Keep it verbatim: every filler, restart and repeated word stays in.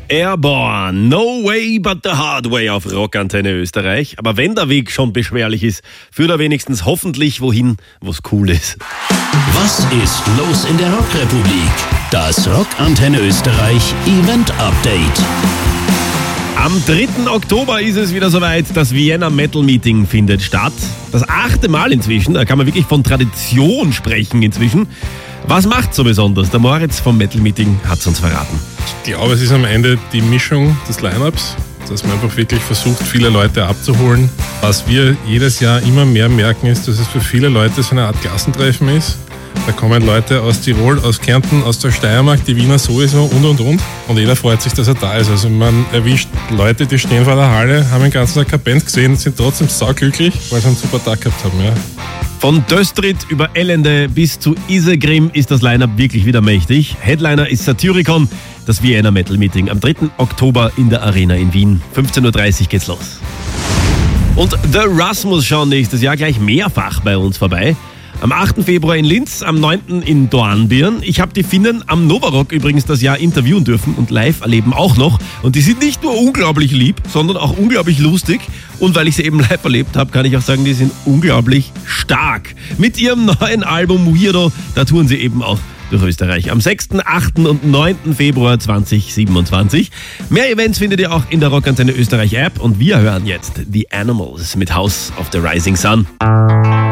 Airborne, no way but the hard way auf Rockantenne Österreich. Aber wenn der Weg schon beschwerlich ist, führt er wenigstens hoffentlich wohin, wo es cool ist. Was ist los in der Rockrepublik? Das Rockantenne Österreich Event Update. Am dritten Oktober ist es wieder soweit, das Vienna Metal Meeting findet statt. Das achte Mal inzwischen, da kann man wirklich von Tradition sprechen inzwischen. Was macht so besonders? Der Moritz vom Metal Meeting hat es uns verraten. Ich glaube, es ist am Ende die Mischung des Line-Ups, dass man einfach wirklich versucht, viele Leute abzuholen. Was wir jedes Jahr immer mehr merken, ist, dass es für viele Leute so eine Art Klassentreffen ist. Da kommen Leute aus Tirol, aus Kärnten, aus der Steiermark, die Wiener sowieso und und und. Und jeder freut sich, dass er da ist. Also man erwischt Leute, die stehen vor der Halle, haben den ganzen Tag keine Band gesehen, sind trotzdem sauglücklich, weil sie einen super Tag gehabt haben. Ja. Von Döstrit über Ellende bis zu Isegrim ist das Line-Up wirklich wieder mächtig. Headliner ist Satyricon, das Vienna Metal Meeting am dritten Oktober in der Arena in Wien. fünfzehn Uhr dreißig geht's los. Und The Rasmus schauen nächstes Jahr gleich mehrfach bei uns vorbei. Am achten Februar in Linz, am neunten in Dornbirn. Ich habe die Finnen am Novarock übrigens das Jahr interviewen dürfen und live erleben auch noch. Und die sind nicht nur unglaublich lieb, sondern auch unglaublich lustig. Und weil ich sie eben live erlebt habe, kann ich auch sagen, die sind unglaublich stark. Mit ihrem neuen Album Weirdo, da touren sie eben auch durch Österreich. Am sechsten, achten und neunten Februar zweitausendsiebenundzwanzig. Mehr Events findet ihr auch in der Rockantenne Österreich App. Und wir hören jetzt The Animals mit House of the Rising Sun.